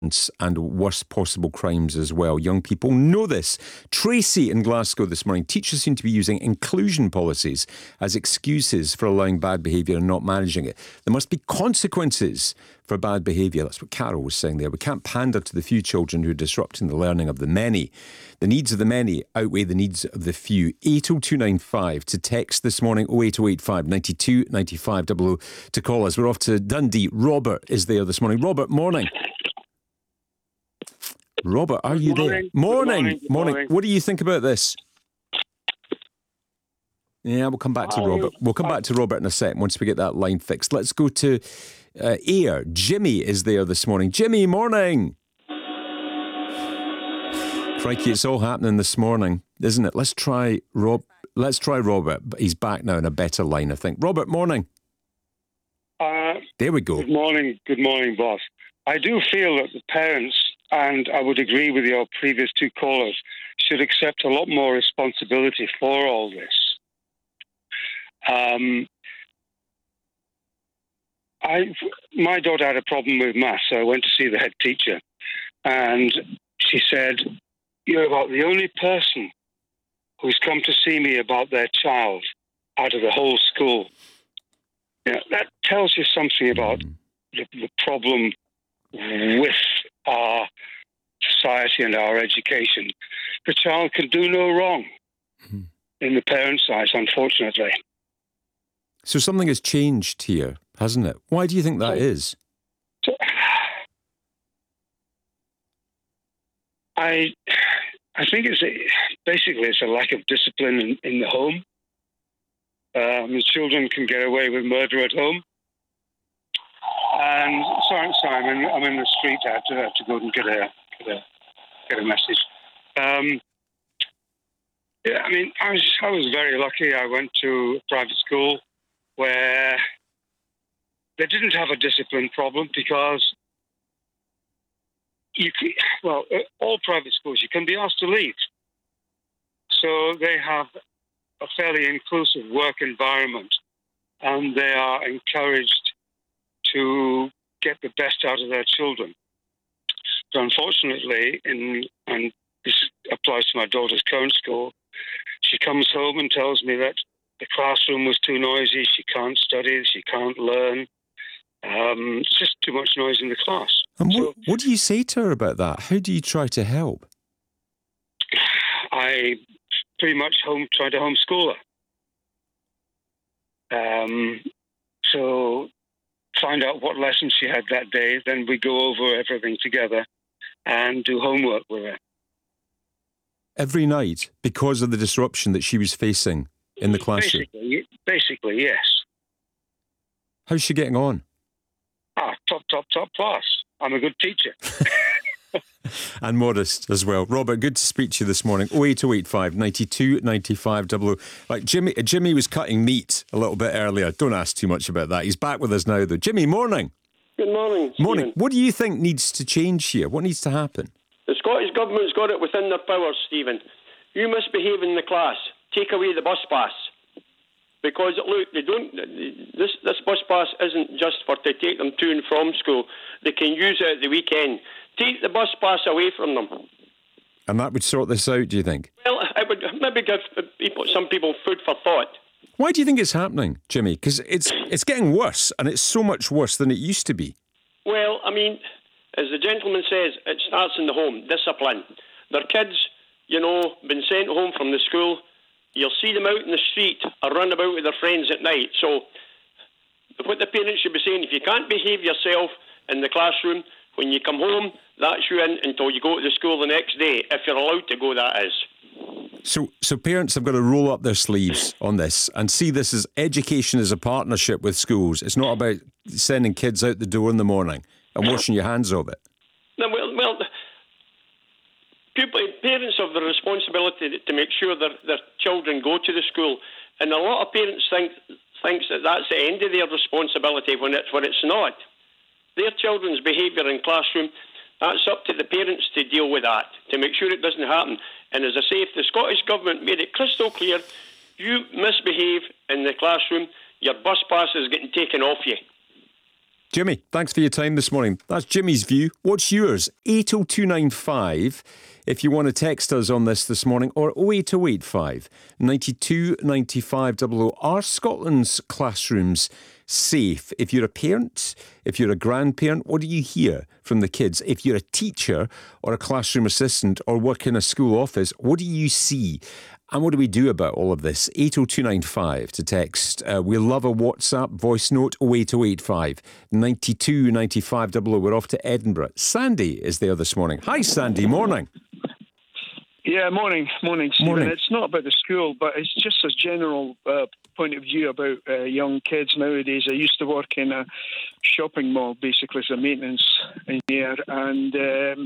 and worst possible crimes as well. Young people know this. Tracy in Glasgow this morning. Teachers seem to be using inclusion policies as excuses for allowing bad behaviour and not managing it. There must be consequences for bad behaviour. That's what Carol was saying there. We can't pander to the few children who are disrupting the learning of the many. The needs of the many outweigh the needs of the few. 80295 to text this morning, 08085 92 95 00 to call us. We're off to Dundee. Robert is there this morning. Robert, morning. Robert, are you there? Morning. What do you think about this? Yeah, we'll come back to Robert. We'll come back to Robert in a sec once we get that line fixed. Let's go to Ayr. Jimmy is there this morning. Jimmy, morning. Crikey, it's all happening this morning, isn't it? Let's try Robert. He's back now in a better line, I think. Robert, morning. There we go. Good morning, boss. I do feel that the parents, and I would agree with your previous two callers, should accept a lot more responsibility for all this. My daughter had a problem with maths, so I went to see the head teacher, and she said, "You're about the only person who's come to see me about their child out of the whole school." That tells you something about the problem with our society and our education. The child can do no wrong in the parents' eyes, unfortunately. So something has changed here, hasn't it? Why do you think that is? I think it's a lack of discipline in the home. The children can get away with murder at home. And sorry, I'm in the street. I have to go and get a message. I was very lucky. I went to a private school where they didn't have a discipline problem because all private schools, you can be asked to leave. So they have a fairly inclusive work environment, and they are encouraged to get the best out of their children. But unfortunately, and this applies to my daughter's current school, she comes home and tells me that the classroom was too noisy, she can't study, she can't learn. It's just too much noise in the class. And what do you say to her about that? How do you try to help? I pretty much try to homeschool her. So find out what lessons she had that day, then we go over everything together and do homework with her. Every night, because of the disruption that she was facing in the classroom? Basically, yes. How's she getting on? Top class. I'm a good teacher. And modest as well. Robert, good to speak to you this morning. 08085 92 95 00. Like Jimmy was cutting meat a little bit earlier. Don't ask too much about that. He's back with us now, though. Jimmy, morning. Good morning, Morning. Stephen. What do you think needs to change here? What needs to happen? The Scottish Government's got it within their powers, Stephen. You misbehave in the class. Take away the bus pass. Because, look, they don't. This bus pass isn't just for to take them to and from school. They can use it at the weekend. Take the bus pass away from them. And that would sort this out, do you think? Well, it would maybe give some people food for thought. Why do you think it's happening, Jimmy? Because it's getting worse, and it's so much worse than it used to be. Well, I mean, as the gentleman says, it starts in the home, discipline. Their kids, been sent home from the school. You'll see them out in the street or run about with their friends at night. So what the parents should be saying, if you can't behave yourself in the classroom, when you come home, that's you in until you go to the school the next day, if you're allowed to go, that is. So parents have got to roll up their sleeves on this and see this as education as a partnership with schools. It's not about sending kids out the door in the morning and washing your hands of it. No, well, parents have the responsibility to make sure their children go to the school, and a lot of parents thinks that that's the end of their responsibility when it's not. Their children's behaviour in classroom, that's up to the parents to deal with that, to make sure it doesn't happen. And as I say, if the Scottish Government made it crystal clear, you misbehave in the classroom, your bus pass is getting taken off you. Jimmy, thanks for your time this morning. That's Jimmy's view. What's yours? 80295 if you want to text us on this morning, or 08085 92 95 00. Are Scotland's classrooms safe? If you're a parent, if you're a grandparent, what do you hear from the kids? If you're a teacher or a classroom assistant or work in a school office, what do you see? And what do we do about all of this? 80295 to text. We love a WhatsApp voice note, 08085 92 95 00. We're off to Edinburgh. Sandy is there this morning. Hi, Sandy. Morning. Yeah, morning, Stephen. Morning. It's not about the school, but it's just a general point of view about young kids nowadays. I used to work in a shopping mall, basically, as a maintenance engineer, and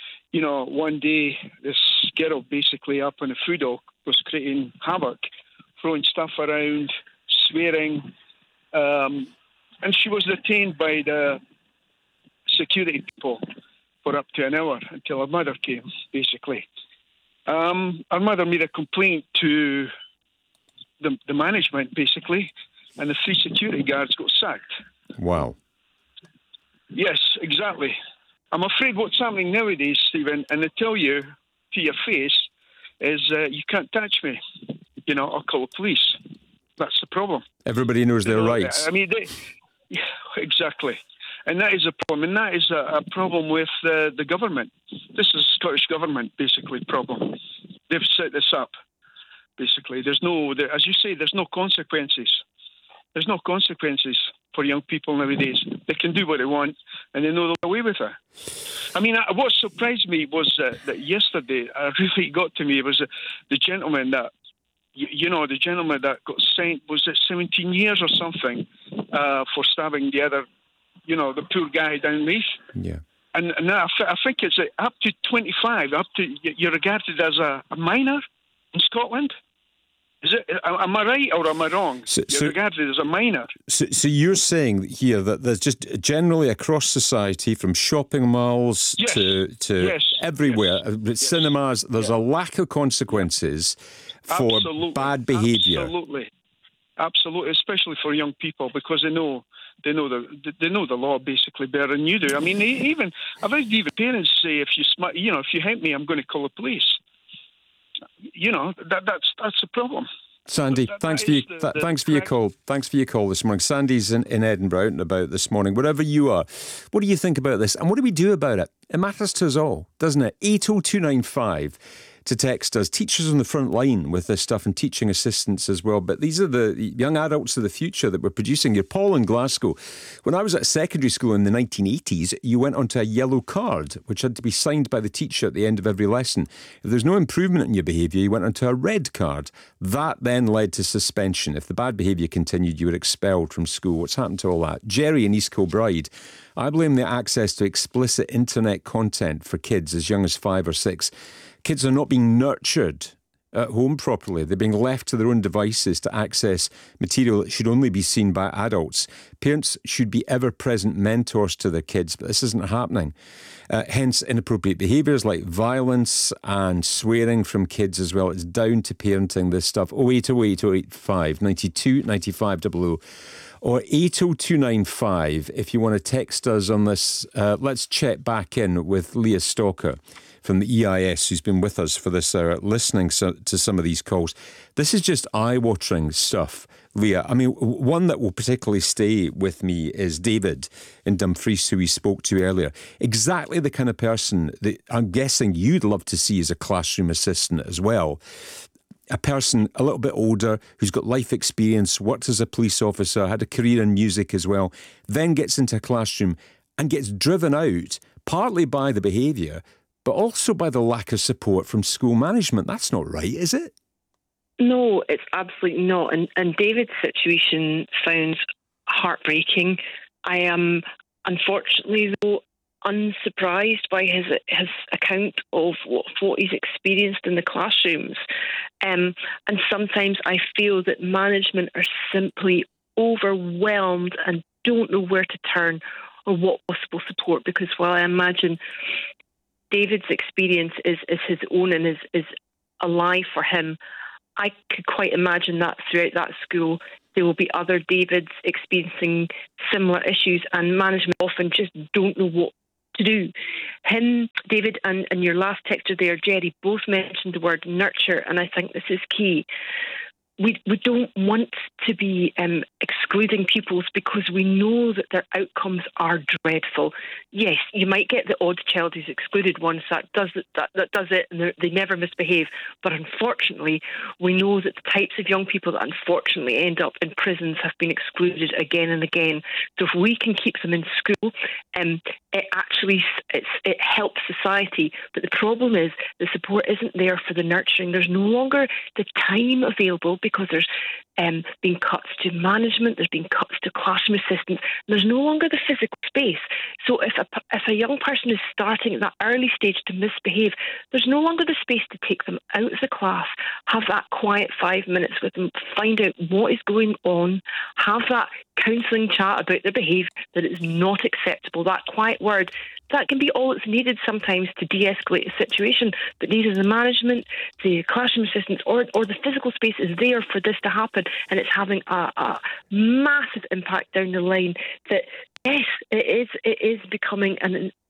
one day this girl basically up on the food hall was creating havoc, throwing stuff around, swearing, and she was detained by the security people for up to an hour until her mother came, basically. Her mother made a complaint to the management, basically, and the 3 security guards got sacked. Wow. Yes, exactly. I'm afraid what's happening nowadays, Stephen, and I tell you to your face, is you can't touch me. I'll call the police. That's the problem. Everybody knows their rights. I mean, exactly. And that is a problem. And that is a problem with the government. This is Scottish government, basically, problem. They've set this up, basically. As you say, there's no consequences. There's no consequences for young people nowadays. They can do what they want, and they know they'll get away with it. I mean, what surprised me was that yesterday, really got to me, was the gentleman that, the gentleman that got sent, was it 17 years or something, for stabbing the other, the poor guy down Leith. Yeah. And now I think it's up to 25, you're regarded as a minor in Scotland. Is it? Am I right or am I wrong? You're regarded as a minor. So you're saying here that there's just generally across society, from shopping malls to everywhere, cinemas, there's a lack of consequences for bad behaviour. Absolutely, especially for young people, because they know the law basically better than you do. I mean, I've heard even parents say, if you hit me, I'm going to call the police. That's a problem. Sandy, thanks for your call. Thanks for your call this morning. Sandy's in Edinburgh, out and about this morning. Wherever you are, what do you think about this? And what do we do about it? It matters to us all, doesn't it? 80295 to text us. Teachers on the front line with this stuff, and teaching assistants as well. But these are the young adults of the future that we're producing here. Paul in Glasgow. When I was at secondary school in the 1980s, you went onto a yellow card, which had to be signed by the teacher at the end of every lesson. If there's no improvement in your behaviour, you went onto a red card. That then led to suspension. If the bad behaviour continued, you were expelled from school. What's happened to all that? Jerry in East Kilbride. I blame the access to explicit internet content for kids as young as 5 or 6. Kids are not being nurtured at home properly. They're being left to their own devices to access material that should only be seen by adults. Parents should be ever-present mentors to their kids, but this isn't happening. Hence, inappropriate behaviours like violence and swearing from kids as well. It's down to parenting, this stuff. 0808 085 92 95 00. Or 80295 if you want to text us on this. Let's check back in with Leah Stalker from the EIS, who's been with us for this hour, listening to some of these calls. This is just eye-watering stuff, Leah. I mean, one that will particularly stay with me is David in Dumfries, who we spoke to earlier. Exactly the kind of person that I'm guessing you'd love to see as a classroom assistant as well. A person a little bit older, who's got life experience, worked as a police officer, had a career in music as well, then gets into a classroom and gets driven out, partly by the behaviour, but also by the lack of support from school management. That's not right, is it? No, it's absolutely not. And David's situation sounds heartbreaking. I am, unfortunately, though, unsurprised by his account of what he's experienced in the classrooms. And sometimes I feel that management are simply overwhelmed and don't know where to turn or what possible support, because while I imagine David's experience is his own and is alive for him, I could quite imagine that throughout that school, there will be other Davids experiencing similar issues, and management often just don't know what to do. Him, David, and your last texter there, Jerry, both mentioned the word nurture, and I think this is key. We don't want to be excluding pupils because we know that their outcomes are dreadful. Yes, you might get the odd child who's excluded once that does it, and they never misbehave. But unfortunately, we know that the types of young people that unfortunately end up in prisons have been excluded again and again. So if we can keep them in school, it helps society. But the problem is the support isn't there for the nurturing. There's no longer the time available, because there's been cuts to management, there's been cuts to classroom assistants, there's no longer the physical space. So if a young person is starting at that early stage to misbehave, there's no longer the space to take them out of the class, have that quiet 5 minutes with them, find out what is going on, have that counselling chat about their behaviour, that it's not acceptable, that quiet word. That can be all that's needed sometimes to de-escalate a situation, but neither the management, the classroom assistants or the physical space is there for this to happen, and it's having a massive impact down the line that, yes, it is becoming